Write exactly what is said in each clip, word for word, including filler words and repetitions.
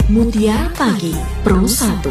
Mutiara Pagi Pro satu.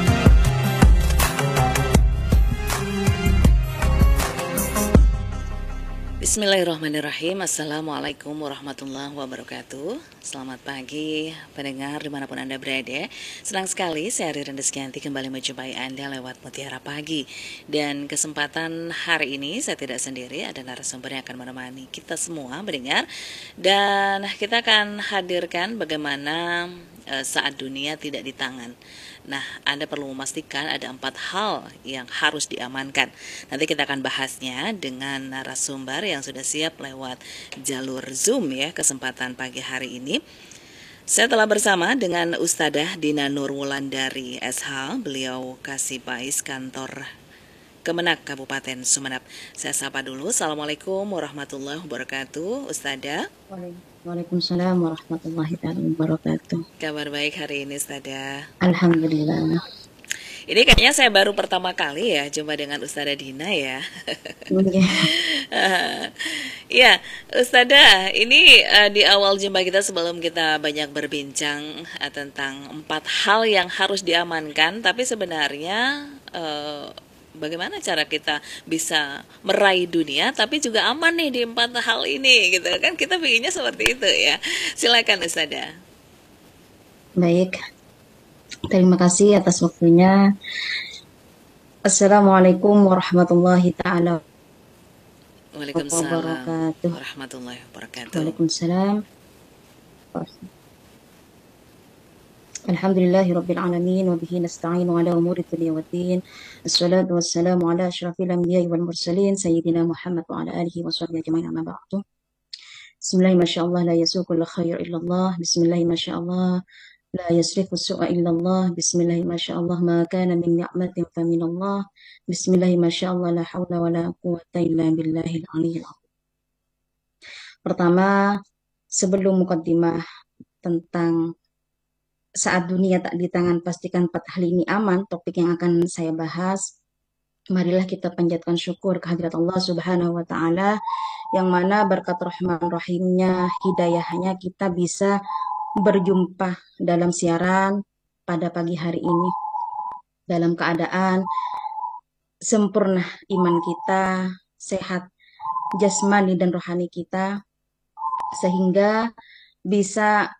Bismillahirrahmanirrahim. Assalamualaikum warahmatullahi wabarakatuh. Selamat pagi pendengar dimanapun Anda berada. Senang sekali saya Ririn Rizkyanti kembali menjumpai Anda lewat Mutiara Pagi. Dan kesempatan hari ini saya tidak sendiri, ada narasumber yang akan menemani kita semua mendengar. Dan kita akan hadirkan bagaimana e, saat dunia tidak di tangan. Nah, Anda perlu memastikan ada empat hal yang harus diamankan. Nanti kita akan bahasnya dengan narasumber yang sudah siap lewat jalur Zoom ya, kesempatan pagi hari ini. Saya telah bersama dengan Ustadzah Dina Nurwulandari S H, beliau Kasibais Kantor Kemenak Kabupaten Sumeneb. Saya sapa dulu. Assalamualaikum warahmatullahi wabarakatuh, Ustadzah. Waalaikumsalam warahmatullahi wabarakatuh. Kabar baik hari ini, Ustadzah? Alhamdulillah. Ini kayaknya saya baru pertama kali ya jumpa dengan Ustadzah Dina ya. Ya, Ustadzah, ini uh, di awal jumpa kita sebelum kita banyak berbincang uh, tentang empat hal yang harus diamankan, tapi sebenarnya uh, bagaimana cara kita bisa meraih dunia tapi juga aman nih di empat hal ini gitu kan, kita pengennya seperti itu ya. Silakan Ustadzah. Baik, terima kasih atas waktunya. Assalamualaikum warahmatullahi taala Waalaikumsalam wabarakatuh. warahmatullahi wabarakatuh. Waalaikumsalam. Alhamdulillahi rabbil alamin wa bihi nasta'inu ala umuri dunya waddin. Assalatu wassalamu ala asyrafil anbiya'i wal mursalin sayyidina Muhammad wa ala alihi wa sahbihi ajma'in, amma ba'du. Bismillah masyaallah la yasuqul khair illallah. Bismillah masyaallah la yasrifu su'a illallah. Bismillah masyaallah ma kana min ni'matin fa min Allah. Bismillah masyaallah la haula wa la quwwata illa billahil aliyyil azim. Pertama, sebelum mukaddimah tentang saat dunia tak di tangan, pastikan empat hal ini aman, topik yang akan saya bahas, marilah kita panjatkan syukur kehadirat Allah Subhanahu wa taala yang mana berkat rahman rahimnya, hidayahnya kita bisa berjumpa dalam siaran pada pagi hari ini dalam keadaan sempurna iman kita, sehat jasmani dan rohani kita, sehingga bisa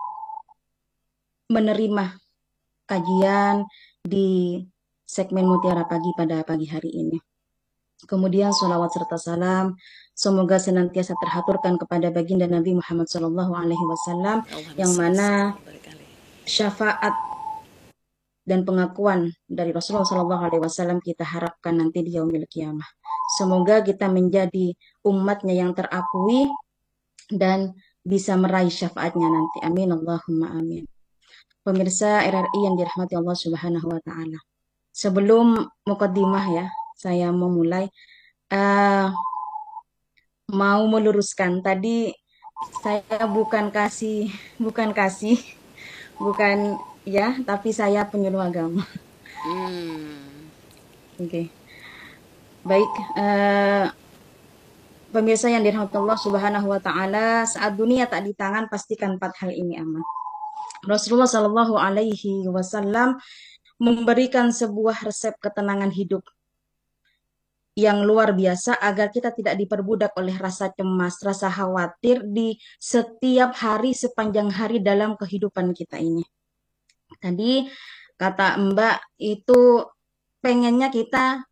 menerima kajian di segmen Mutiara Pagi pada pagi hari ini. Kemudian sholawat serta salam semoga senantiasa terhaturkan kepada baginda Nabi Muhammad Shallallahu Alaihi Wasallam yang mana syafaat dan pengakuan dari Rasulullah Shallallahu Alaihi Wasallam kita harapkan nanti di yaumil qiyamah. Semoga kita menjadi umatnya yang terakui dan bisa meraih syafaatnya nanti. Amin Allahumma amin. Pemirsa R R I yang dirahmati Allah Subhanahu wa taala. Sebelum mukaddimah ya, saya mau mulai uh, mau meluruskan tadi saya bukan kasih bukan kasih bukan ya, tapi saya penyuluh agama. Hmm. Oke. Okay. Baik, uh, pemirsa yang dirahmati Allah Subhanahu wa taala, saat dunia tak di tangan pastikan empat hal ini aman. Rasulullah Shallallahu Alaihi Wasallam memberikan sebuah resep ketenangan hidup yang luar biasa agar kita tidak diperbudak oleh rasa cemas, rasa khawatir di setiap hari sepanjang hari dalam kehidupan kita ini. Tadi kata Mbak itu pengennya kita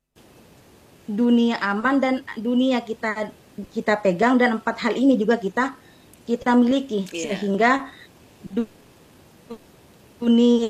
dunia aman dan dunia kita kita pegang, dan empat hal ini juga kita kita miliki yeah. Sehingga dunia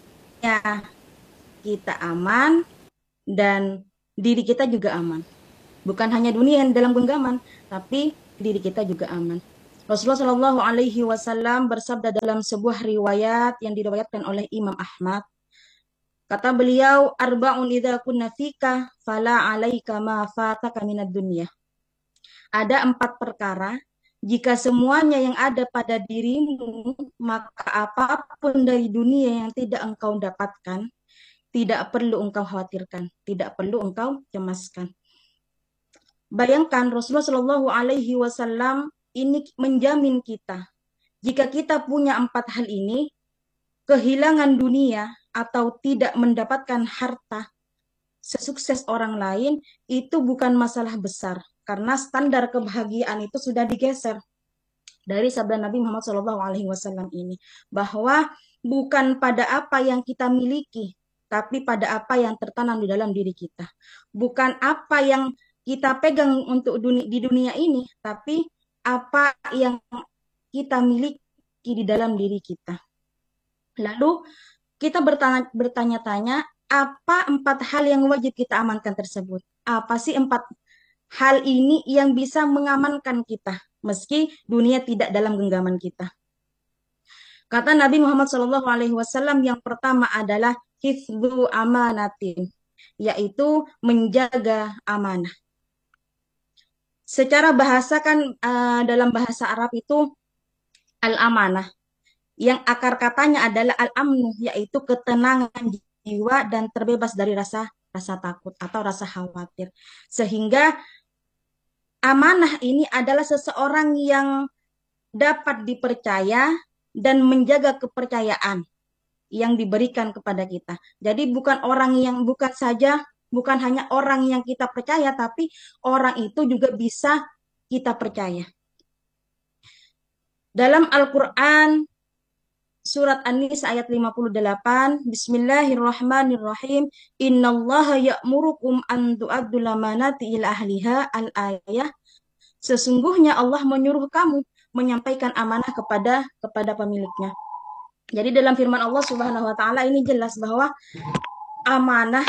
kita aman dan diri kita juga aman. Bukan hanya dunia yang dalam genggaman, tapi diri kita juga aman. Rasulullah Shallallahu Alaihi Wasallam bersabda dalam sebuah riwayat yang diriwayatkan oleh Imam Ahmad. Kata beliau, arba'un idza kunna fika fala 'alaika ma fataka minad dunya. Ada empat perkara, jika semuanya yang ada pada dirimu, maka apapun dari dunia yang tidak engkau dapatkan, tidak perlu engkau khawatirkan, tidak perlu engkau cemaskan. Bayangkan Rasulullah Shallallahu Alaihi Wasallam ini menjamin kita, jika kita punya empat hal ini, kehilangan dunia atau tidak mendapatkan harta sesukses orang lain itu bukan masalah besar, karena standar kebahagiaan itu sudah digeser dari sabda Nabi Muhammad shallallahu alaihi wasallam ini, bahwa bukan pada apa yang kita miliki, tapi pada apa yang tertanam di dalam diri kita. Bukan apa yang kita pegang untuk dunia, di dunia ini, tapi apa yang kita miliki di dalam diri kita. Lalu kita bertanya, bertanya-tanya, apa empat hal yang wajib kita amankan tersebut? Apa sih empat hal ini yang bisa mengamankan kita, meski dunia tidak dalam genggaman kita? Kata Nabi Muhammad shallallahu alaihi wasallam, yang pertama adalah hifdzu amanatin, yaitu menjaga amanah. Secara bahasa kan uh, dalam bahasa Arab itu al-amanah, yang akar katanya adalah al-amnu, yaitu ketenangan jiwa dan terbebas dari rasa rasa takut atau rasa khawatir. Sehingga amanah ini adalah seseorang yang dapat dipercaya dan menjaga kepercayaan yang diberikan kepada kita. Jadi bukan orang yang bukan saja bukan hanya orang yang kita percaya, tapi orang itu juga bisa kita percaya. Dalam Al-Qur'an surat An-Nisa ayat lima puluh delapan, Bismillahirrahmanirrahim, Innallaha ya'murukum an tu'addul amanati ila ahliha, al-ayah. Sesungguhnya Allah menyuruh kamu menyampaikan amanah kepada kepada pemiliknya. Jadi dalam firman Allah Subhanahu wa taala ini jelas bahwa amanah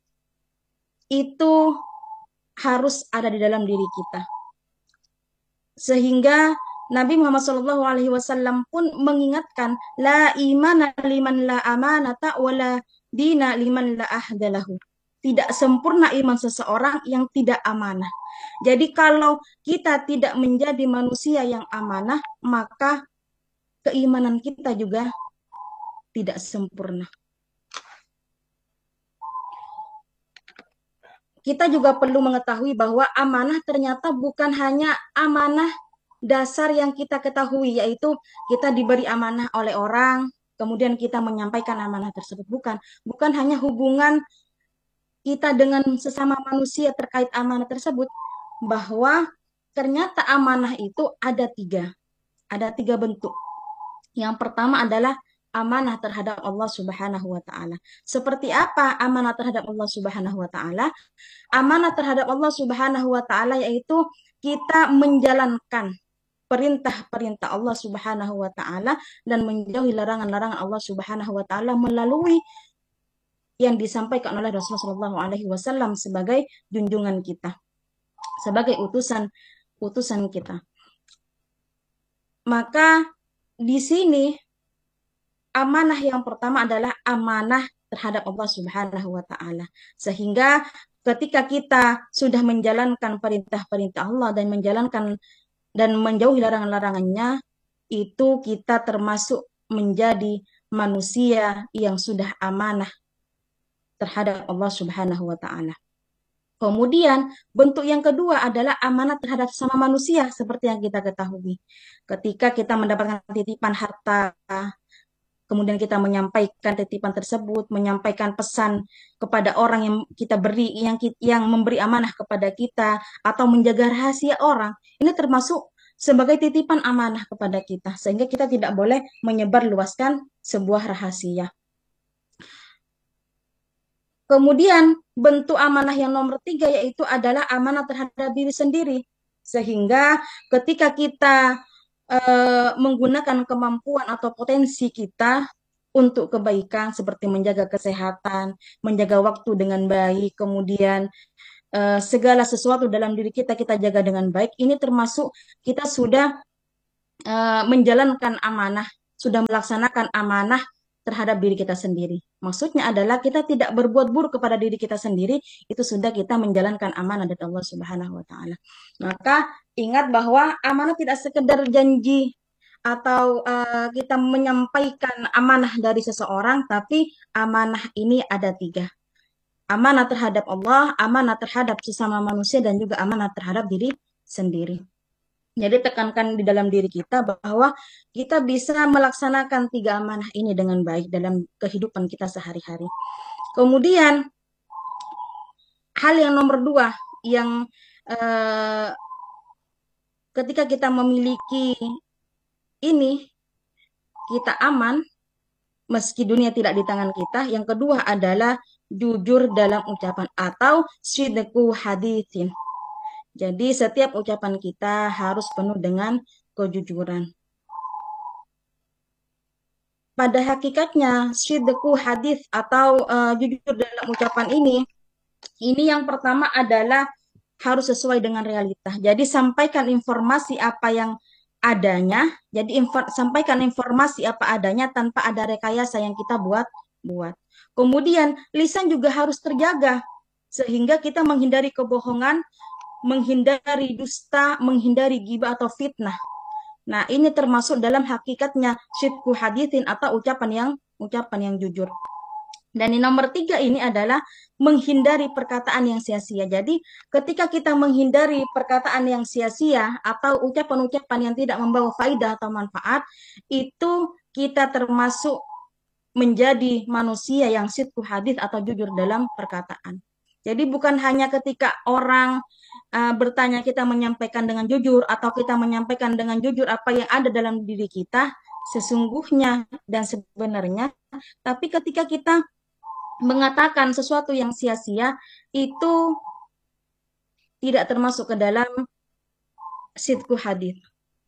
itu harus ada di dalam diri kita. Sehingga Nabi Muhammad shallallahu alaihi wasallam pun mengingatkan, la imana liman la amanata wala dina liman la ahdalahu. Tidak sempurna iman seseorang yang tidak amanah. Jadi kalau kita tidak menjadi manusia yang amanah, maka keimanan kita juga tidak sempurna. Kita juga perlu mengetahui bahwa amanah ternyata bukan hanya amanah dasar yang kita ketahui, yaitu kita diberi amanah oleh orang, kemudian kita menyampaikan amanah tersebut. Bukan, bukan hanya hubungan kita dengan sesama manusia terkait amanah tersebut, bahwa ternyata amanah itu ada tiga, ada tiga bentuk. Yang pertama adalah amanah terhadap Allah Subhanahu wa taala. Seperti apa amanah terhadap Allah Subhanahu wa taala? Amanah terhadap Allah Subhanahu wa taala yaitu kita menjalankan perintah-perintah Allah Subhanahu wa taala dan menjauhi larangan-larangan Allah Subhanahu wa taala melalui yang disampaikan oleh Rasulullah shallallahu alaihi wasallam sebagai junjungan kita, sebagai utusan utusan kita. Maka di sini amanah yang pertama adalah amanah terhadap Allah Subhanahu wa taala. Sehingga ketika kita sudah menjalankan perintah-perintah Allah dan menjalankan dan menjauhi larangan-larangannya, itu kita termasuk menjadi manusia yang sudah amanah terhadap Allah Subhanahu wa taala. Kemudian bentuk yang kedua adalah amanah terhadap sesama manusia, seperti yang kita ketahui. Ketika kita mendapatkan titipan harta, kemudian kita menyampaikan titipan tersebut, menyampaikan pesan kepada orang yang kita beri, yang yang memberi amanah kepada kita, atau menjaga rahasia orang, ini termasuk sebagai titipan amanah kepada kita, sehingga kita tidak boleh menyebarluaskan sebuah rahasia. Kemudian bentuk amanah yang nomor tiga yaitu adalah amanah terhadap diri sendiri, sehingga ketika kita Uh, menggunakan kemampuan atau potensi kita untuk kebaikan, seperti menjaga kesehatan, menjaga waktu dengan baik, kemudian uh, segala sesuatu dalam diri kita kita jaga dengan baik, ini termasuk kita sudah uh, menjalankan amanah, sudah melaksanakan amanah terhadap diri kita sendiri. Maksudnya adalah kita tidak berbuat buruk kepada diri kita sendiri, itu sudah kita menjalankan amanah dari Allah Subhanahu wa taala. Maka ingat bahwa amanah tidak sekedar janji atau uh, kita menyampaikan amanah dari seseorang, tapi amanah ini ada tiga. Amanah terhadap Allah, amanah terhadap sesama manusia, dan juga amanah terhadap diri sendiri. Jadi tekankan di dalam diri kita bahwa kita bisa melaksanakan tiga amanah ini dengan baik dalam kehidupan kita sehari-hari. Kemudian hal yang nomor dua yang eh, ketika kita memiliki ini kita aman meski dunia tidak di tangan kita. Yang kedua adalah jujur dalam ucapan atau sidqu haditsin. Jadi setiap ucapan kita harus penuh dengan kejujuran. Pada hakikatnya sidqu hadits atau uh, jujur dalam ucapan ini, ini yang pertama adalah harus sesuai dengan realita. Jadi sampaikan informasi apa yang adanya. Jadi infor, sampaikan informasi apa adanya tanpa ada rekayasa yang kita buat buat. Kemudian lisan juga harus terjaga sehingga kita menghindari kebohongan, menghindari dusta, menghindari ghibah atau fitnah. Nah, ini termasuk dalam hakikatnya sidqu haditsin atau ucapan yang ucapan yang jujur. Dan yang nomor tiga ini adalah menghindari perkataan yang sia-sia. Jadi ketika kita menghindari perkataan yang sia-sia atau ucapan-ucapan yang tidak membawa faidah atau manfaat, itu kita termasuk menjadi manusia yang sidqu hadits atau jujur dalam perkataan. Jadi bukan hanya ketika orang uh, bertanya kita menyampaikan dengan jujur atau kita menyampaikan dengan jujur apa yang ada dalam diri kita sesungguhnya dan sebenarnya, tapi ketika kita mengatakan sesuatu yang sia-sia itu tidak termasuk ke dalam sidqu hadits.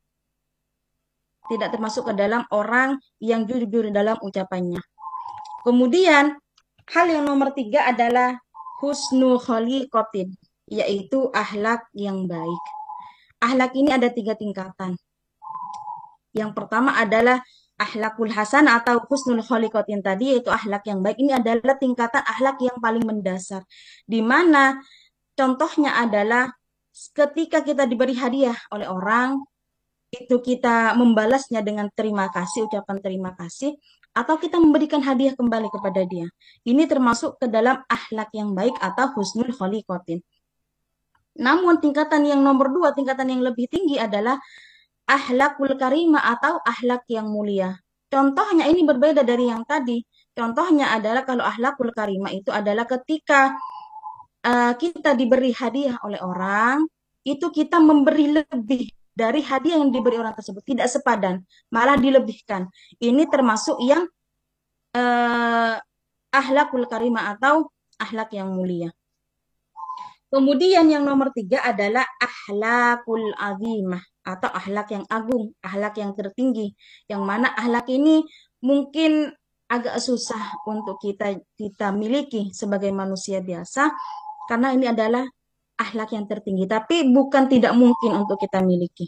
Tidak termasuk ke dalam orang yang jujur dalam ucapannya. Kemudian hal yang nomor tiga adalah husnul khaliqatin, yaitu akhlak yang baik. Akhlak ini ada tiga tingkatan. Yang pertama adalah akhlakul hasan atau husnul khaliqatin tadi, yaitu akhlak yang baik. Ini adalah tingkatan akhlak yang paling mendasar. Di mana contohnya adalah ketika kita diberi hadiah oleh orang, itu kita membalasnya dengan terima kasih, ucapan terima kasih, atau kita memberikan hadiah kembali kepada dia. Ini termasuk ke dalam akhlak yang baik atau husnul khaliqatin. Namun tingkatan yang nomor dua, tingkatan yang lebih tinggi adalah akhlakul karimah atau akhlak yang mulia. Contohnya ini berbeda dari yang tadi. Contohnya adalah kalau akhlakul karimah itu adalah ketika uh, kita diberi hadiah oleh orang, itu kita memberi lebih dari hadiah yang diberi orang tersebut, tidak sepadan, malah dilebihkan. Ini termasuk yang uh, akhlakul karimah atau akhlak yang mulia. Kemudian yang nomor tiga adalah akhlakul azimah atau akhlak yang agung, akhlak yang tertinggi. Yang mana akhlak ini mungkin agak susah untuk kita kita miliki sebagai manusia biasa, karena ini adalah akhlak yang tertinggi, tapi bukan tidak mungkin untuk kita miliki.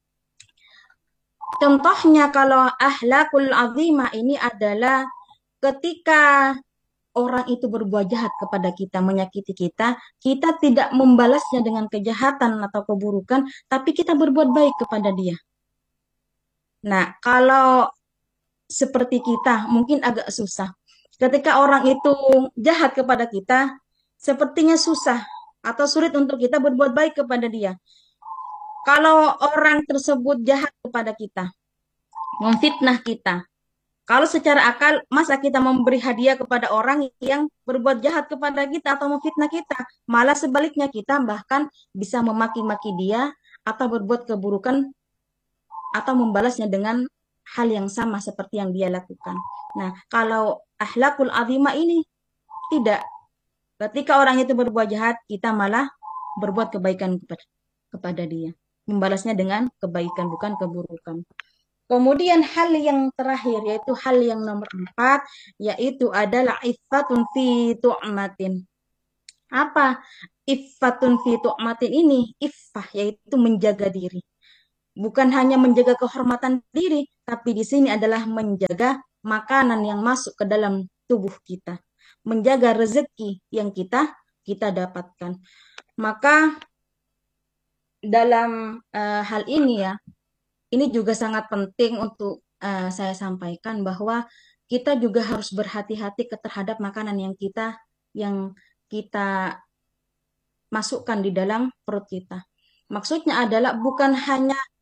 Contohnya kalau akhlakul azimah ini adalah ketika orang itu berbuat jahat kepada kita, menyakiti kita, kita tidak membalasnya dengan kejahatan atau keburukan, tapi kita berbuat baik kepada dia. Nah, kalau seperti kita mungkin agak susah. Ketika orang itu jahat kepada kita, sepertinya susah atau sulit untuk kita berbuat baik kepada dia. Kalau orang tersebut jahat kepada kita, memfitnah kita, kalau secara akal, masa kita memberi hadiah kepada orang yang berbuat jahat kepada kita atau memfitnah kita? Malah sebaliknya, kita bahkan bisa memaki-maki dia atau berbuat keburukan atau membalasnya dengan hal yang sama seperti yang dia lakukan. Nah, kalau akhlakul azimah ini tidak. Ketika orang itu berbuat jahat, kita malah berbuat kebaikan kepada, kepada dia. Membalasnya dengan kebaikan, bukan keburukan. Kemudian hal yang terakhir, yaitu hal yang nomor empat, yaitu adalah iffatun fi tu'matin. Apa iffatun fi tu'matin ini? Iffah, yaitu menjaga diri. Bukan hanya menjaga kehormatan diri, tapi di sini adalah menjaga makanan yang masuk ke dalam tubuh kita. Menjaga rezeki yang kita kita dapatkan. Maka dalam uh, hal ini ya, ini juga sangat penting untuk uh, saya sampaikan bahwa kita juga harus berhati-hati terhadap makanan yang kita yang kita masukkan di dalam perut kita. Maksudnya adalah bukan hanya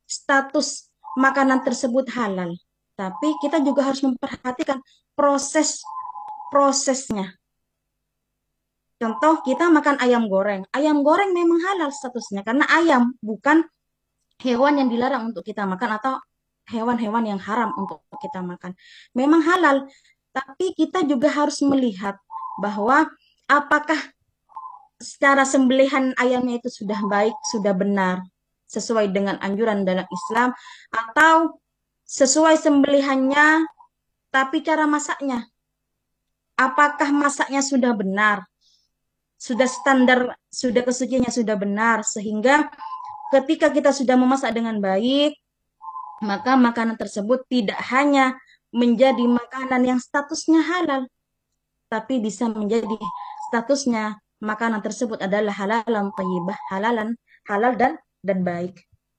status makanan tersebut halal, tapi kita juga harus memperhatikan proses prosesnya. Contoh, kita makan ayam goreng. Ayam goreng memang halal statusnya karena ayam bukan hewan yang dilarang untuk kita makan atau hewan-hewan yang haram untuk kita makan. Memang halal, tapi kita juga harus melihat bahwa apakah secara sembelihan ayamnya itu sudah baik, sudah benar, sesuai dengan anjuran dalam Islam, atau sesuai sembelihannya, tapi cara masaknya, apakah masaknya sudah benar, sudah standar, sudah kesuciannya sudah benar, sehingga ketika kita sudah memasak dengan baik, maka makanan tersebut tidak hanya menjadi makanan yang statusnya halal, tapi bisa menjadi statusnya makanan tersebut adalah halalan thayyibah, halalan halal dan dan baik.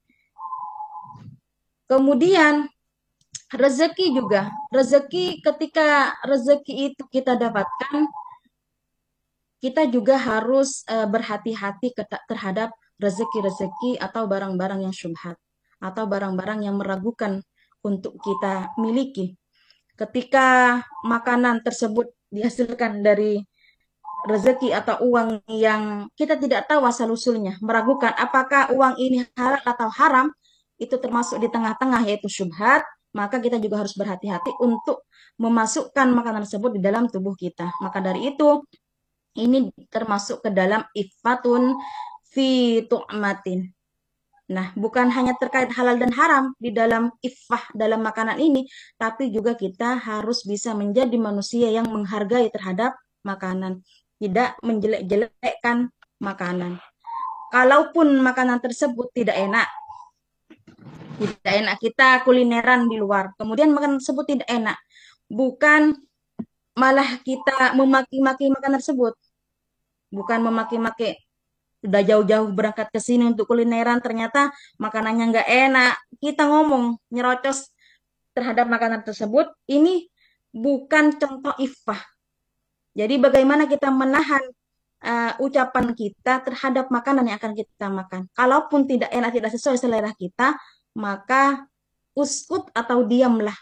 Kemudian rezeki juga, rezeki ketika rezeki itu kita dapatkan, kita juga harus uh, berhati-hati terhadap rezeki-rezeki atau barang-barang yang syubhat atau barang-barang yang meragukan untuk kita miliki. Ketika makanan tersebut dihasilkan dari rezeki atau uang yang kita tidak tahu asal-usulnya, meragukan apakah uang ini halal atau haram, itu termasuk di tengah-tengah yaitu syubhat, maka kita juga harus berhati-hati untuk memasukkan makanan tersebut di dalam tubuh kita. Maka dari itu, ini termasuk ke dalam iffatun fi tu'matin. Nah, bukan hanya terkait halal dan haram di dalam iffah dalam makanan ini, tapi juga kita harus bisa menjadi manusia yang menghargai terhadap makanan, tidak menjelek-jelekkan makanan. Kalaupun makanan tersebut tidak enak, tidak enak, kita kulineran di luar, kemudian makanan tersebut tidak enak, bukan malah kita memaki-maki makanan tersebut, bukan memaki-maki, udah jauh-jauh berangkat ke sini untuk kulineran, ternyata makanannya nggak enak, kita ngomong nyerocos terhadap makanan tersebut, ini bukan contoh iffah. Jadi bagaimana kita menahan uh, ucapan kita terhadap makanan yang akan kita makan. Kalaupun tidak enak, tidak sesuai selera kita, maka uskut atau diamlah.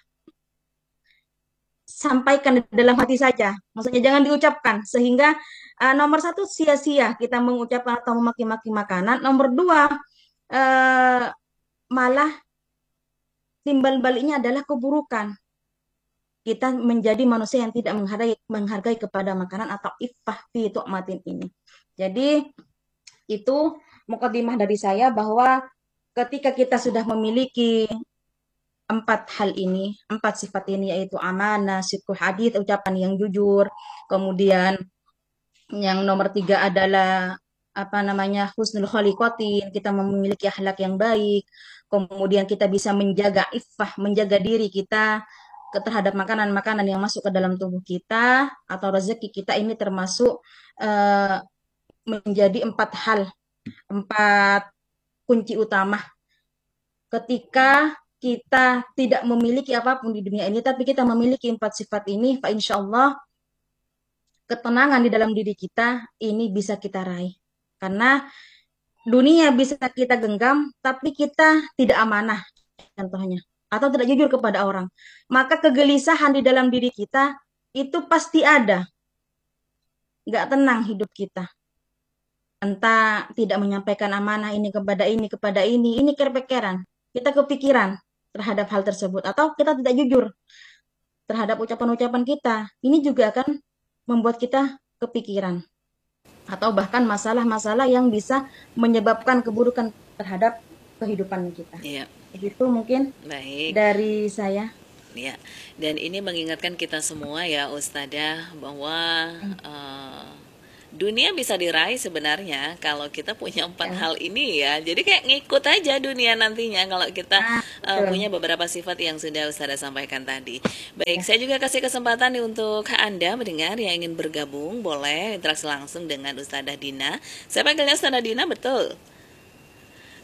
Sampaikan dalam hati saja. Maksudnya jangan diucapkan. Sehingga uh, nomor satu, sia-sia kita mengucapkan atau memaki-maki makanan. Nomor dua, uh, malah timbal baliknya adalah keburukan. Kita menjadi manusia yang tidak menghargai, menghargai kepada makanan atau iffah fi tu'matin ini. Jadi itu mukadimah dari saya bahwa ketika kita sudah memiliki empat hal ini, empat sifat ini yaitu amanah, sidqul hadits, ucapan yang jujur, kemudian yang nomor tiga adalah apa namanya husnul khaliqatin, kita memiliki akhlak yang baik, kemudian kita bisa menjaga iffah, menjaga diri kita terhadap makanan-makanan yang masuk ke dalam tubuh kita atau rezeki kita, ini termasuk uh, menjadi empat hal, empat kunci utama ketika kita tidak memiliki apapun di dunia ini, tapi kita memiliki empat sifat ini, fa insya Allah ketenangan di dalam diri kita ini bisa kita raih. Karena dunia bisa kita genggam, tapi kita tidak amanah, contohnya, atau tidak jujur kepada orang. Maka kegelisahan di dalam diri kita itu pasti ada. Nggak tenang hidup kita. Entah tidak menyampaikan amanah ini kepada ini, kepada ini, ini kepikiran. Kita kepikiran terhadap hal tersebut. Atau kita tidak jujur terhadap ucapan-ucapan kita. Ini juga akan membuat kita kepikiran. Atau bahkan masalah-masalah yang bisa menyebabkan keburukan terhadap kehidupan kita. Iya. Itu mungkin Baik. dari saya. Ya, dan ini mengingatkan kita semua ya Ustadzah bahwa uh, dunia bisa diraih sebenarnya kalau kita punya empat Ya. hal ini ya. Jadi kayak ngikut aja dunia nantinya kalau kita Ah, uh, betul. punya beberapa sifat yang sudah Ustadzah sampaikan tadi. Baik, Ya. saya juga kasih kesempatan nih untuk Anda mendengar yang ingin bergabung, boleh interaksi langsung dengan Ustadzah Dina. Saya panggilnya Ustadzah Dina, betul?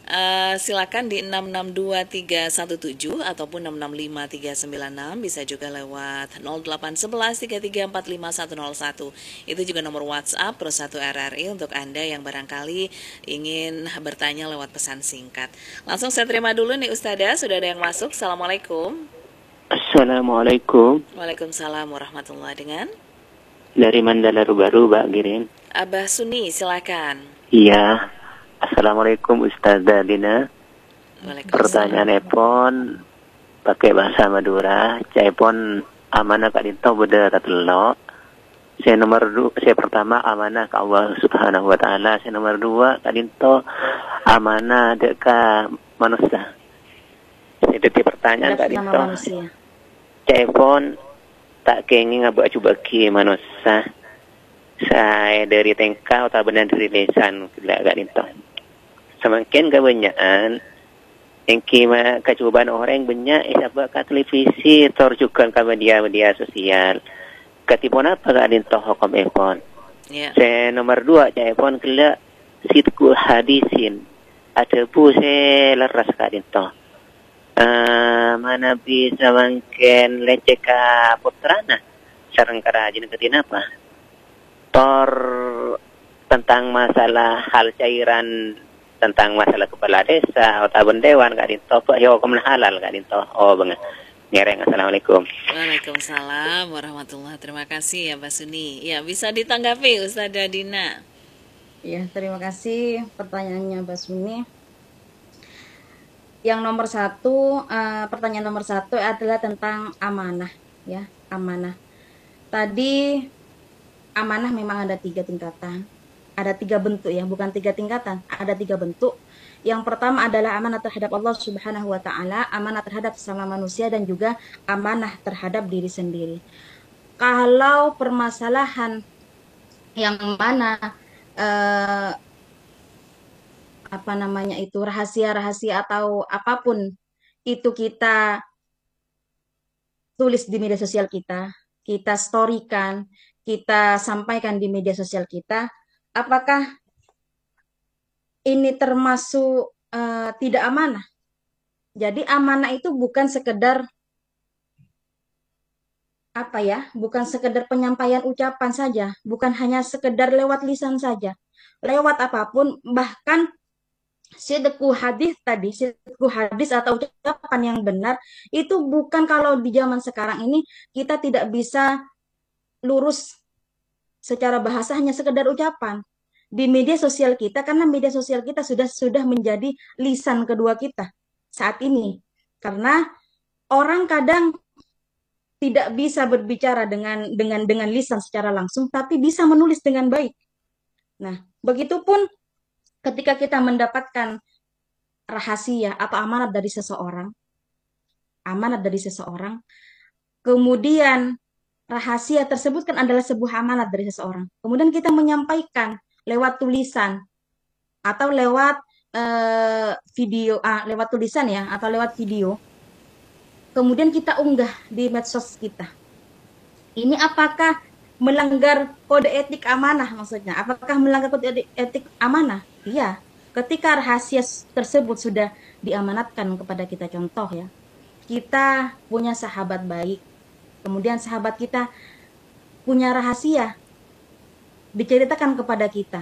Uh, silakan di enam enam dua tiga satu tujuh ataupun enam enam lima tiga sembilan enam, bisa juga lewat nol delapan satu satu tiga tiga empat lima satu nol satu. Itu juga nomor WhatsApp Pro satu R R I untuk Anda yang barangkali ingin bertanya lewat pesan singkat. Langsung saya terima dulu nih Ustazah, sudah ada yang masuk. Assalamualaikum. Assalamualaikum. Waalaikumsalam warahmatullahi. Dengan dari Mandala Baru, Mbak Girin. Abah Suni, silakan. Iya. Assalamualaikum Ustazah Dina. Pertanyaan Epon pakai bahasa Madura. Cepon amanah Kak Dinto beda tatelo. Saya nomor dua, saya pertama amanah ke Allah Subhanahu wa taala. Saya nomor dua Kak Dinto amanah dek ka manusia. Saya tadi pertanyaan Kak Dinto. Cepon tak kenging ngabuat coba ki manusia. Saya dari tengkau atau benar dari lesan Kak Dinto. Semakin kebanyakan yang kima kecobaan orang banyak isabak ke televisi terjukan ke media-media sosial. Ketipun apa Kak Dinto hukum Epon? Yeah. Saya nomor dua saya Epon kelak sidku hadisin. Ada bu saya leras Kak Dinto. Uh, mana bisa mungkin leceh ke putrana sarang kerajin ketin apa? Tor tentang masalah hal cairan tentang masalah kepala desa atau dewan Kak Dinto pak ya hukum halal Kak Dinto. Oh banget ngereng. Assalamualaikum. Waalaikumsalam warahmatullahi. Terima kasih ya Mbak Suni. Ya, bisa ditanggapi Ustazah Dina. Ya, terima kasih pertanyaannya Mbak Suni. Yang nomor satu, uh, pertanyaan nomor satu adalah tentang amanah, ya, amanah. Tadi amanah memang ada tiga tingkatan. Ada tiga bentuk ya, bukan tiga tingkatan, ada tiga bentuk. Yang pertama adalah amanah terhadap Allah Subhanahu wa taala, amanah terhadap sesama manusia, dan juga amanah terhadap diri sendiri. Kalau permasalahan yang mana eh, apa namanya itu rahasia-rahasia atau apapun itu kita tulis di media sosial kita, kita storykan, kita sampaikan di media sosial kita, apakah ini termasuk uh, tidak amanah? Jadi amanah itu bukan sekedar apa ya, bukan sekedar penyampaian ucapan saja, bukan hanya sekedar lewat lisan saja, lewat apapun, bahkan sidqu hadis tadi, sidqu hadis atau ucapan yang benar itu bukan kalau di zaman sekarang ini kita tidak bisa lurus secara bahasa hanya sekedar ucapan. Di media sosial kita, karena media sosial kita sudah sudah menjadi lisan kedua kita saat ini. Karena orang kadang tidak bisa berbicara dengan dengan dengan lisan secara langsung, tapi bisa menulis dengan baik. Nah, begitupun ketika kita mendapatkan rahasia atau amanat dari seseorang, amanat dari seseorang, kemudian rahasia tersebut kan adalah sebuah amanat dari seseorang. Kemudian kita menyampaikan lewat tulisan atau lewat uh, video, ah, lewat tulisan ya, atau lewat video. Kemudian kita unggah di medsos kita. Ini apakah melanggar kode etik amanah maksudnya? Apakah melanggar kode etik amanah? Iya. Ketika rahasia tersebut sudah diamanatkan kepada kita, contoh ya, kita punya sahabat baik, kemudian sahabat kita punya rahasia diceritakan kepada kita,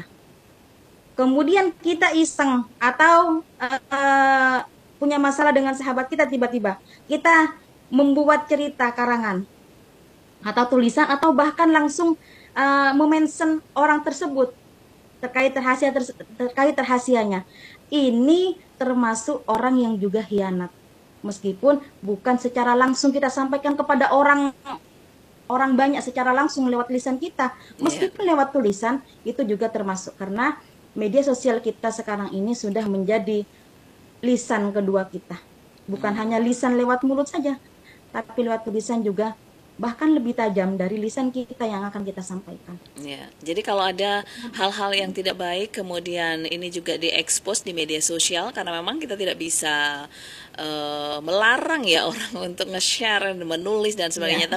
kemudian kita iseng atau uh, uh, punya masalah dengan sahabat kita, tiba-tiba kita membuat cerita karangan atau tulisan atau bahkan langsung uh, memention orang tersebut terkait rahasia ter, terkait rahasianya. Ini termasuk orang yang juga khianat, meskipun bukan secara langsung kita sampaikan kepada orang orang banyak secara langsung lewat lisan kita, meskipun yeah. lewat tulisan itu juga termasuk, karena media sosial kita sekarang ini sudah menjadi lisan kedua kita, bukan hmm. hanya lisan lewat mulut saja, tapi lewat tulisan juga, bahkan lebih tajam dari lisan kita yang akan kita sampaikan. Ya, jadi kalau ada hal-hal yang tidak baik, kemudian ini juga diekspos di media sosial, karena memang kita tidak bisa uh, melarang ya orang untuk nge-share, menulis dan sebagainya. Ya.